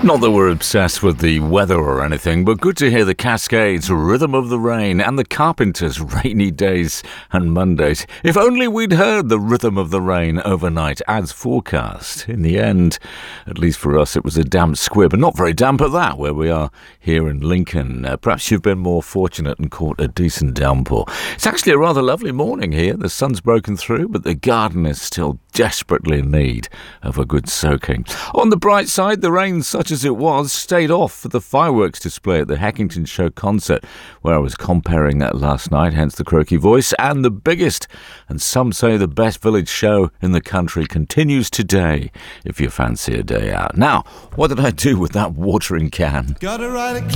Not that we're obsessed with the weather or anything, but good to hear the Cascades, Rhythm of the Rain, and the Carpenters, Rainy Days and Mondays. If only we'd heard the Rhythm of the Rain overnight as forecast. In the end, at least for us, it was a damp squib, and not very damp at that, where we are here in Lincoln. Perhaps you've been more fortunate and caught a decent downpour. It's actually a rather lovely morning here. The sun's broken through, but the garden is still desperately in need of a good soaking. On the bright side, the rain, such as it was, stayed off for the fireworks display at the Heckington Show concert, where I was comparing that last night, hence the croaky voice, and the biggest, and some say the best village show in the country continues today, if you fancy a day out. Now, what did I do with that watering can? Gotta write a